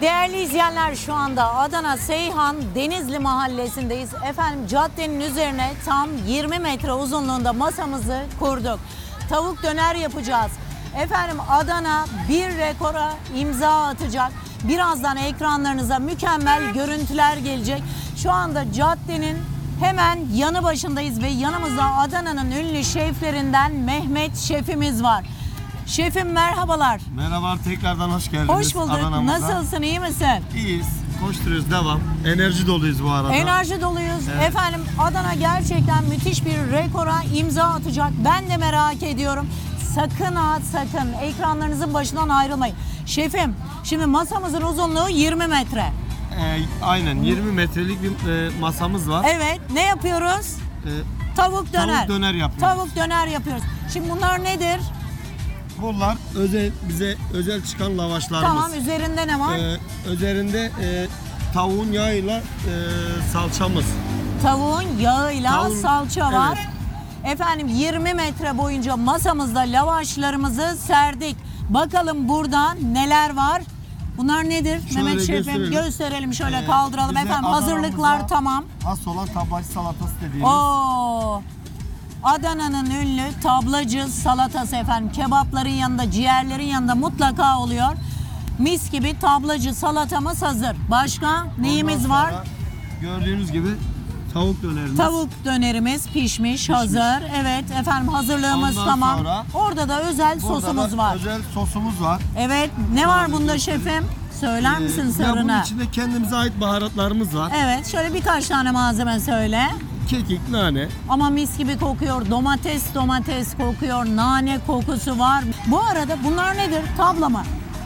Değerli izleyenler, şu anda Adana Seyhan Denizli mahallesindeyiz. Efendim, caddenin üzerine tam 20 metre uzunluğunda masamızı kurduk. Tavuk döner yapacağız. Efendim, Adana bir rekora imza atacak. Birazdan ekranlarınıza mükemmel görüntüler gelecek. Şu anda caddenin hemen yanı başındayız ve yanımızda Adana'nın ünlü şeflerinden Mehmet şefimiz var. Şefim merhabalar. Merhaba, tekrardan hoş geldiniz. Hoş bulduk. Adana'mıza. Nasılsın, iyi misin? İyiyiz. Koşturuyoruz, devam. Enerji doluyuz bu arada. Enerji doluyuz. Evet. Efendim, Adana gerçekten müthiş bir rekora imza atacak. Ben de merak ediyorum. Sakın ha sakın ekranlarınızın başından ayrılmayın. Şefim, şimdi masamızın uzunluğu 20 metre. Aynen 20 metrelik bir masamız var. Evet, ne yapıyoruz? Tavuk döner. Tavuk döner yapıyoruz. Tavuk döner yapıyoruz. Şimdi bunlar nedir? Bunlar bize özel çıkan lavaşlarımız. Tamam, üzerinde ne var? Üzerinde tavuğun yağıyla salçamız. Tavuğun yağıyla salça var. Evet. Efendim, 20 metre boyunca masamızda lavaşlarımızı serdik. Bakalım burada neler var? Bunlar nedir? Şöyle Mehmet şefim gösterelim, şöyle kaldıralım. Bize Efendim, hazırlıklar Adana'mıza tamam. has olan tablacı salatası dediğimiz. Oo. Adana'nın ünlü tablacı salatası efendim. Kebapların yanında, ciğerlerin yanında mutlaka oluyor. Mis gibi tablacı salatamız hazır. Başka neyimiz Ondan var? sonra gördüğünüz gibi tavuk dönerimiz. Tavuk dönerimiz pişmiş, hazır. Evet efendim, hazırlığımız Ondan tamam. sonra Orada da özel Burada sosumuz da var. özel sosumuz var. Evet, ne var Şöyle bunda göstereyim. şefim? Söyler misin Ya sırrını? bunun içinde kendimize ait baharatlarımız var. Evet, şöyle birkaç tane malzeme söyle. Kekik, nane. Ama mis gibi kokuyor. Domates kokuyor. Nane kokusu var. Bu arada bunlar nedir? Tabla mı?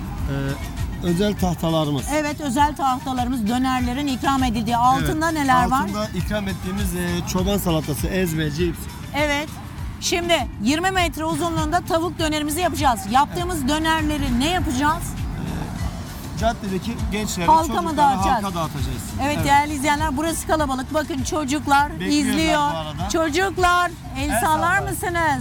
Özel tahtalarımız. Evet, özel tahtalarımız, dönerlerin ikram edildiği. Altında Evet, neler var? Altında ikram ettiğimiz çoban salatası, ezme, cips. Evet. Şimdi 20 metre uzunluğunda tavuk dönerimizi yapacağız. Yaptığımız dönerleri ne yapacağız? Caddedeki gençlere, Halka mı çocuklara dağıtacağız? halka dağıtacağız. Evet, değerli izleyenler, burası kalabalık. Bakın, çocuklar Bekliyorlar izliyor. bu arada. Çocuklar, el El sallar sallar. mısınız?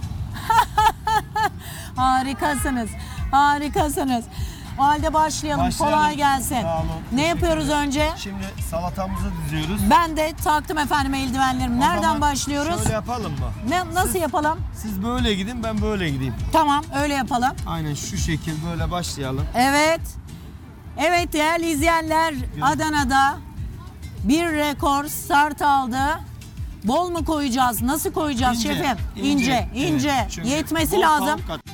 Harikasınız. Harikasınız. O halde başlayalım. Kolay gelsin. Sağ olun. Ne yapıyoruz önce? Şimdi salatamızı diziyoruz. Ben de taktım efendim eldivenlerimi. O Nereden zaman başlıyoruz? Şöyle yapalım mı? Nasıl yapalım? Siz böyle gidin, ben böyle gideyim. Tamam, öyle yapalım. Aynen şu şekil böyle başlayalım. Evet. Evet değerli izleyenler, Adana'da bir rekor start aldı. Bol mu koyacağız? Nasıl koyacağız şefim? İnce. Evet, çünkü Yetmesi bol lazım. tavuk kat-